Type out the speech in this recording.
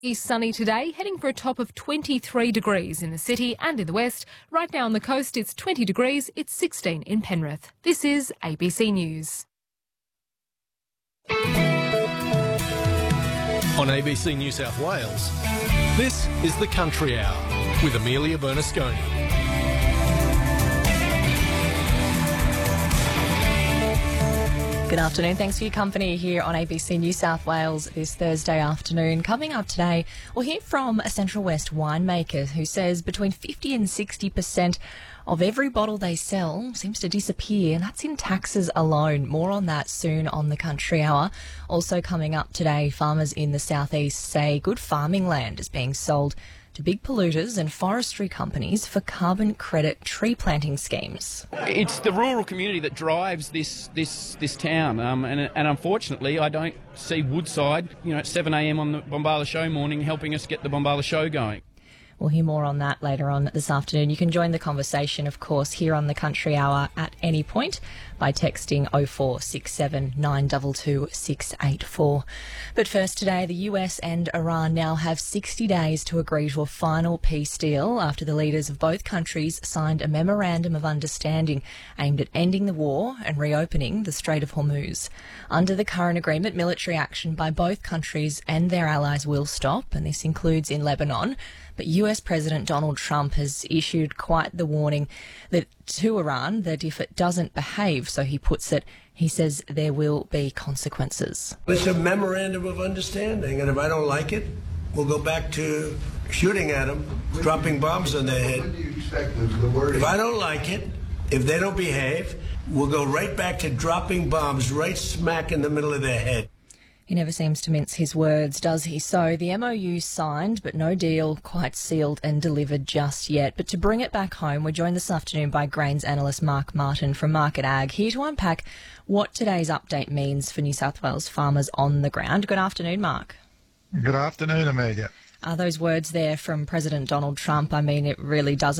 It's sunny today, heading for a top of 23 degrees in the city and in the west. Right now on the coast, it's 20 degrees, it's 16 in Penrith. This is ABC News. On ABC New South Wales, this is the Country Hour with Amelia Bernasconi. Good afternoon. Thanks for your company here on ABC New South Wales this Thursday afternoon. Coming up today, we'll hear from a Central West winemaker who says between 50 and 60% of every bottle they sell seems to disappear, and that's in taxes alone. More on that soon on the Country Hour. Also coming up today, farmers in the southeast say good farming land is being sold to big polluters and forestry companies for carbon credit tree planting schemes. It's the rural community that drives this town, and unfortunately I don't see Woodside, at 7 a.m. on the Bombala Show morning helping us get the Bombala Show going. We'll hear more on that later on this afternoon. You can join the conversation, of course, here on the Country Hour at any point by texting 0467 922 684. But first today, the US and Iran now have 60 days to agree to a final peace deal after the leaders of both countries signed a memorandum of understanding aimed at ending the war and reopening the Strait of Hormuz. Under the current agreement, military action by both countries and their allies will stop, and this includes in Lebanon. But US President Donald Trump has issued quite the warning that to Iran that if it doesn't behave, so he puts it, he says there will be consequences. It's a memorandum of understanding, and if I don't like it, we'll go back to shooting at them, dropping bombs on their head. If I don't like it, if they don't behave, we'll go right back to dropping bombs right smack in the middle of their head. He never seems to mince his words, does he? So the MOU signed, but no deal quite sealed and delivered just yet. But to bring it back home, we're joined this afternoon by grains analyst Mark Martin from Market Ag, here to unpack what today's update means for New South Wales farmers on the ground. Good afternoon, Mark. Good afternoon, Amelia. Those words there from President Donald Trump, I mean, it really doesn't